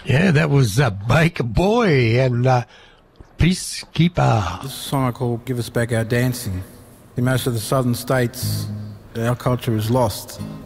Yeah, that was Baker Boy and Peacekeeper. This is a song I call Give Us Back Our Dancing. In most of the southern states, our culture is lost.